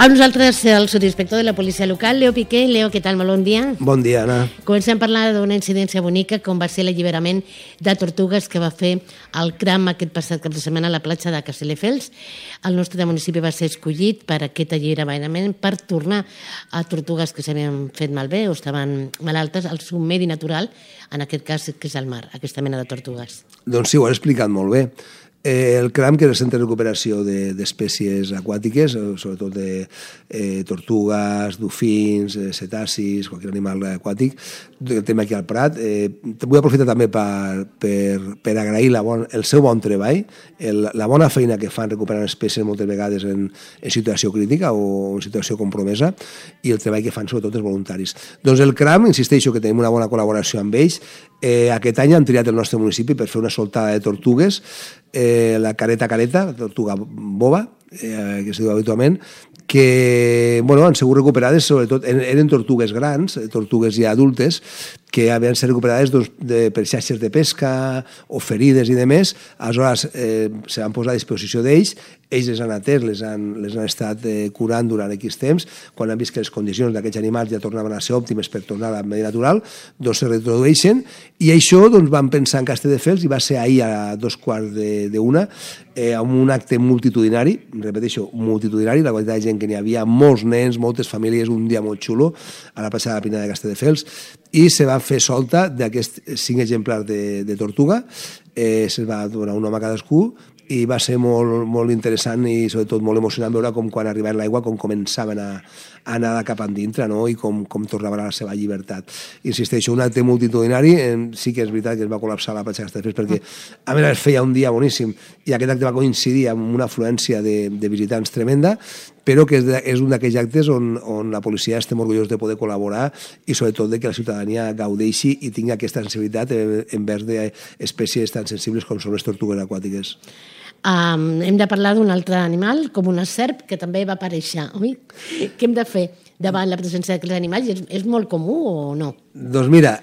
Amb nosaltres el subinspector de la policia local, Leo Piqué. Leo, què tal? Molt bon dia. Bon dia, Anna. Comencem a parlar d'una incidència bonica com va ser l'alliberament de tortugues que va fer el CRAM aquest passat cap de setmana a la platja de Castelldefels. El nostre municipi va ser escollit per aquest alliberament per tornar a tortugues que s'havien fet malbé o estaven malaltes al seu medi natural, en aquest cas que és el mar, aquesta mena de tortugues. Doncs sí, ho has explicat molt bé. El CRAM, que és el Centre de Recuperació d'Espècies Aquàtiques, sobretot de tortugues, dofins, cetacis, qualsevol animal aquàtic, que tenim aquí al Prat. Vull aprofitar també per agrair el seu bon treball, la bona feina que fan recuperant espècies moltes vegades en situació crítica o en situació compromesa, i el treball que fan sobretot els voluntaris. Doncs el CRAM, insisteixo que tenim una bona col·laboració amb ells. Aquest any han triat el nostre municipi per fer una soltada de tortugues, la careta, la tortuga boba, que es diu habitualment, que han sigut recuperades, sobretot, eren tortugues grans, tortugues ja adultes, que havien ser recuperades per xarxes de pesca o ferides i demés. Aleshores, se van posar a disposició d'ells, ells les han atès, les han estat curant durant X temps. Quan han vist que les condicions d'aquests animals ja tornaven a ser òptimes per tornar a la medi natural, doncs se reintrodueixen, i això van pensar en Castelldefels, i va ser ahir a 2:15 amb un acte multitudinari, repeteixo, multitudinari, la quantitat de gent que n'hi havia, molts nens, moltes famílies, un dia molt xulo a la plaça de la Pina de Castelldefels, i se va fer solta d'aquests 5 exemplars de tortuga. Se'ls va donar un nom a cadascú, i va ser molt interessant i sobretot molt emocionant veure com quan arribaven a l'aigua com començaven a anar cap endintre, no? I com tornaven a la seva llibertat. Insisteixo, un acte multitudinari, sí que és veritat que es va col·lapsar la platja de Castelldefels perquè a més feia un dia boníssim i aquest acte va coincidir amb una afluència de visitants tremenda, però que és un d'aquells actes on la policia estem orgullosos de poder col·laborar i sobretot de que la ciutadania gaudeixi i tingui aquesta sensibilitat envers d'espècies tan sensibles com són les tortugues aquàtiques. Hem de parlar d'un altre animal, com una serp, que també va aparèixer. Què hem de fer davant la presència d'aquests animals? És molt comú o no? Doncs mira,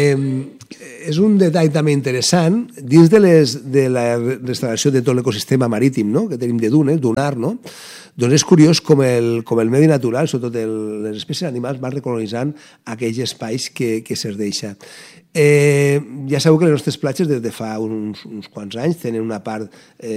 és un detall també interessant. Dins de la restauració de tot l'ecosistema marítim que tenim de dunes, dunar, doncs és curiós com el medi natural, sobretot les espècies animals, van recolonitzant aquells espais que se'ls deixa. Ja sabeu que les nostres platges des de fa uns quants anys tenen una part,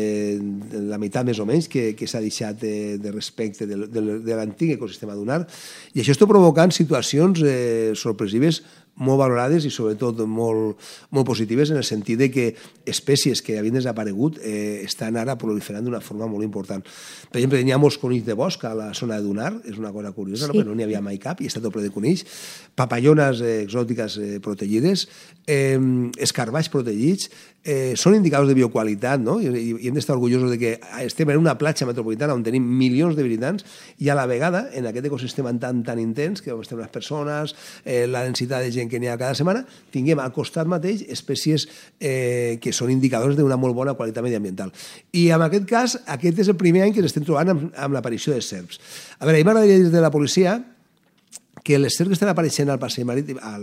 la meitat més o menys, que s'ha deixat de respecte de l'antic ecosistema dunar, i això està provocant situacions sorpresives molt valorades i sobretot molt positives en el sentit de que espècies que havien desaparegut estan ara proliferant d'una forma molt important. Per exemple, hi ha molts conills de bosc a la zona de dunar, és una cosa curiosa, perquè no n'hi havia mai cap i està tot ple de conills, papallones exòtiques protegides, escarballs protegits, són indicadors de bioqualitat, i hem d'estar orgullosos de que estem en una platja metropolitana on tenim milions de visitants i a la vegada, en aquest ecosistema tan intens, que estem les persones, la densitat de gent que n'hi ha cada setmana, tinguem al costat mateix espècies que són indicadors d'una molt bona qualitat mediambiental. I en aquest cas, aquest és el primer any que ens estem trobant amb l'aparició de serps. A veure, a mi m'agradaria dir de la policia que les serps que estan apareixent al passeig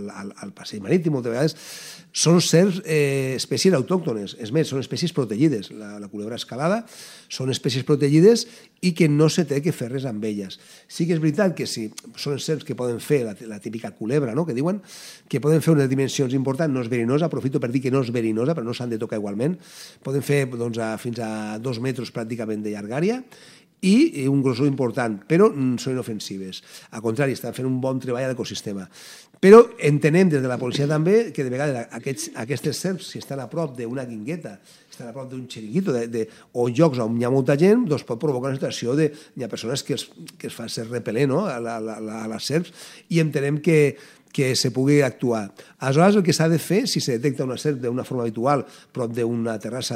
marítim moltes vegades són serps espècies autòctones, és més, són espècies protegides. La culebra escalada són espècies protegides i que no se té que fer res amb elles. Sí que és veritat que si són serps que poden fer la típica culebra, que diuen, que poden fer unes dimensions importants, no és verinosa, aprofito per dir que no és verinosa, però no s'han de tocar igualment, poden fer fins a 2 metres pràcticament de llargària, i un grossor important, però són inofensives. Al contrari, estan fent un bon treball a l'ecosistema. Però entenem des de la policia també que de vegades aquestes serps, si estan a prop d'una guingueta, estan a prop d'un xiringuito o llocs on hi ha molta gent, doncs pot provocar una situació de... Hi ha persones que es fan ser repel·lent a les serps i entenem que se pugui actuar. Aleshores, el que s'ha de fer, si se detecta una serp d'una forma habitual prop d'una terrassa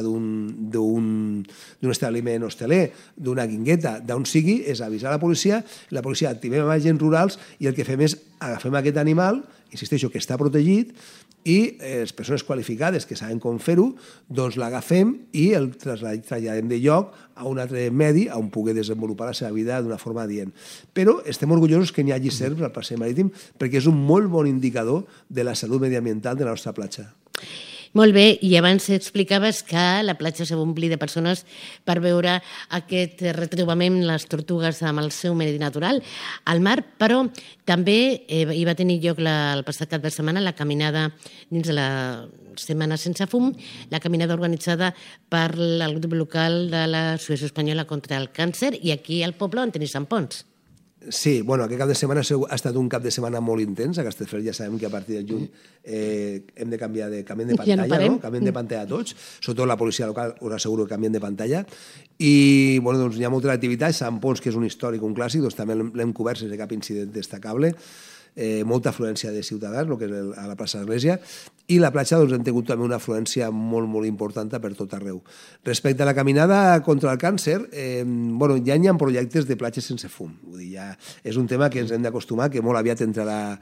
d'un establiment hosteler, d'una guingueta, d'on sigui, és avisar la policia activem amb agents rurals i el que fem és agafem aquest animal, insisteixo que està protegit, i les persones qualificades que saben com fer-ho, doncs l'agafem i el traslladem de lloc a un altre medi on pugui desenvolupar la seva vida d'una forma adient. Però estem orgullosos que n'hi hagi serps al passeig marítim perquè és un molt bon indicador de la salut mediambiental de la nostra platja. Molt bé, i abans explicaves que la platja s'ha omplit de persones per veure aquest retrobament, les tortugues amb el seu medi natural al mar, però també hi va tenir lloc el passat cap de setmana la caminada dins de la Setmana Sense Fum, la caminada organitzada per el grup local de l'Associació Espanyola contra el Càncer, i aquí al poble on tenim Sant Pons. Sí, bueno, aquest cap de setmana ha estat un cap de setmana molt intens. A Castelldefels ja sabem que a partir de juny hem de canviar de pantalla, no? Canviem de pantalla tots, sobretot la policia local us asseguro que canviem de pantalla. I bueno, doncs hi ha molta activitat. Sant Pons, que és un històric, un clàssic, doncs també l'hem cobert sense cap incident destacable. Molta afluència de ciutadans, el que és a la plaça de l'Església, i la platja doncs, hem tingut també una afluència molt, molt important per tot arreu. Respecte a la caminada contra el càncer, bueno, ja hi ha projectes de platges sense fum. Vull dir, ja és un tema que ens hem d'acostumar, que molt aviat entrarà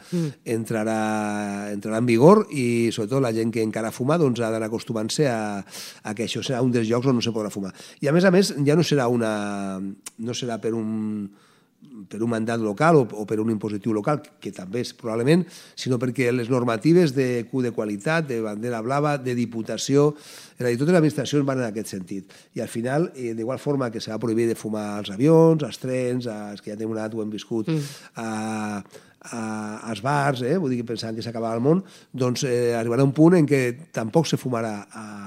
en vigor, i sobretot la gent que encara fuma doncs, ha d'anar acostumant-se a que això serà un dels llocs on no se podrà fumar. I a més, ja no serà per un mandat local o per un impositiu local, que també és probablement, sinó perquè les normatives de Q de qualitat, de bandera blava, de diputació, és a dir, totes les administracions van en aquest sentit. I al final, d'igual forma que s'ha prohibit de fumar als avions, als trens, als que ja tenim una edat, ho hem viscut, als bars, vull dir que pensant que s'acabava el món, doncs arribarà un punt en què tampoc se fumarà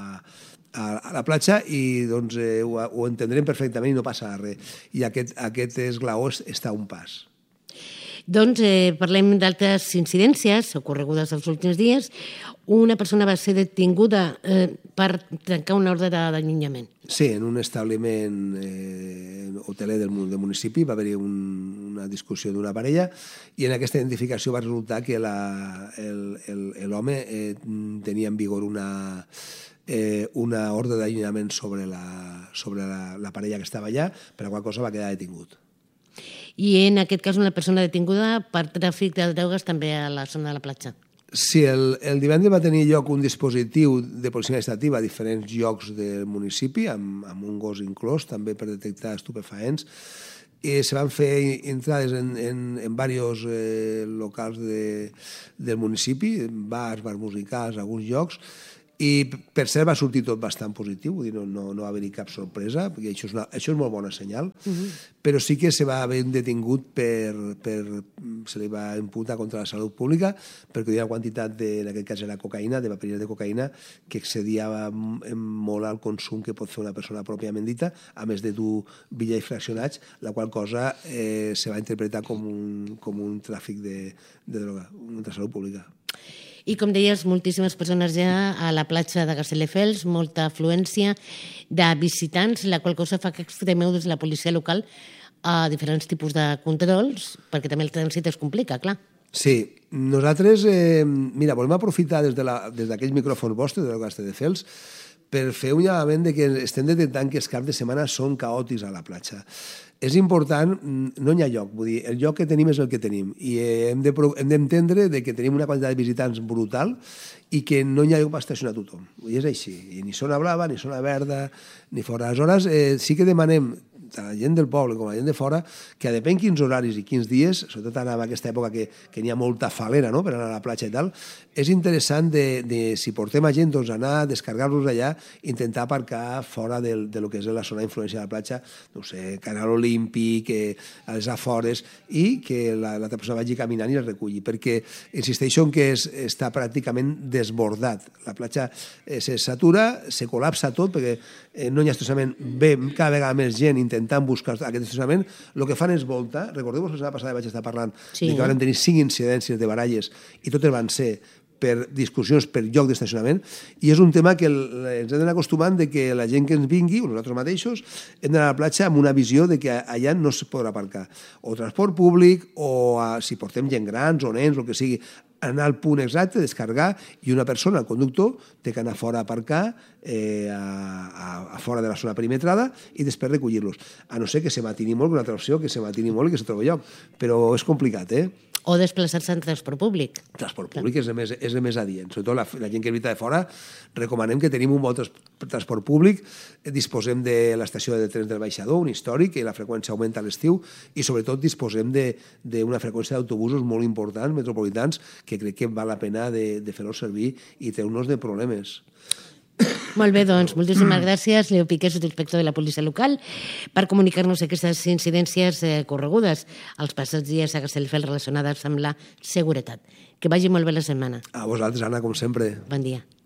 a la platja i doncs ho entendrem perfectament i no passarà res. I aquest esglaó està a un pas. Doncs parlem d'altres incidències ocorregudes els últims dies. Una persona va ser detinguda per trencar una ordre d'allunyament. Sí, en un establiment hoteler del municipi va haver-hi una discussió d'una parella i en aquesta identificació va resultar que l'home tenia en vigor una ordre d'allunyament sobre la parella que estava allà, per la qual cosa va quedar detingut. I en aquest cas una persona detinguda per tràfic de drogues també a la zona de la platja. Sí, el divendres va tenir lloc un dispositiu de policia administrativa a diferents llocs del municipi, amb un gos inclòs, també per detectar estupefaents, i se van fer entrades en diversos locals del municipi, bars musicals, alguns llocs, i per cert va sortir tot bastant positiu, vull dir, no va haver-hi cap sorpresa, perquè això és molt bona senyal, però sí que se va haver detingut se li va imputar contra la salut pública perquè hi ha una quantitat, en aquest cas era cocaïna, de paperilles de cocaïna, que excedia molt al consum que pot fer una persona pròpiament dita, a més de dur bitllets fraccionats, la qual cosa se va interpretar com un tràfic de droga contra la salut pública. I com deies, moltíssimes persones ja a la platja de Castelldefels, molta afluència de visitants, la qual cosa fa que extremeu des de la policia local a diferents tipus de controls, perquè també el trànsit es complica, clar. Sí, nosaltres, mira, volem aprofitar des d'aquells micròfons vostres de Castelldefels per fer un llamament que estem detectant que els caps de setmana són caòtics a la platja. És important, no hi ha lloc, vull dir, el lloc que tenim és el que tenim i hem d'entendre que tenim una quantitat de visitants brutal i que no hi ha lloc per estacionar tothom. I és així, ni zona blava, ni zona verda, ni fora. Aleshores, sí que demanem tant la gent del poble com la gent de fora, que depèn quins horaris i quins dies, sobretot en aquesta època que n'hi ha molta falera, no?, per anar a la platja i tal, és interessant si portem a gent, doncs anar, descarregar-los allà, intentar aparcar fora del que és la zona d'influència de la platja, no sé, Canal Olímpic, a les afores, i que l'altra persona vagi caminant i el reculli, perquè insisteixo en que està pràcticament desbordat. La platja se satura, se col·lapsa tot, perquè no hi ha estacionament, ve cada vegada més gent intentant buscar aquest estacionament, el que fan és volta. Recordeu-vos que la setmana passada vaig estar parlant que van tenir 5 incidències de baralles i totes van ser per discussions per lloc d'estacionament, i és un tema que ens hem d'anar acostumant de que la gent que ens vingui, o nosaltres mateixos, hem d'anar a la platja amb una visió de que allà no es podrà aparcar. O transport públic, o si portem gent grans o nens, el que sigui, anar al punt exacte, descarregar, i una persona, el conductor, té que anar fora a aparcar, a fora de la zona perimetrada, i després recollir-los. A no ser que se matini molt, una altra opció, que se matini molt i que se trobi lloc. Però és complicat, o desplaçar-se en transport públic. Transport públic és el més adient. Sobretot la gent que habita de fora, recomanem que tenim un bon transport públic, disposem de l'estació de trens del Baixador, un històric, que la freqüència augmenta a l'estiu, i sobretot disposem d'una freqüència d'autobusos molt importants, metropolitans, que crec que val la pena de fer-los servir i treu-nos de problemes. Molt bé, doncs, moltíssimes gràcies, Leo Piqué, subinspector de la policia local, per comunicar-nos aquestes incidències corregudes els passats dies a Castelldefels relacionades amb la seguretat. Que vagi molt bé la setmana. A vosaltres, Anna, com sempre. Bon dia.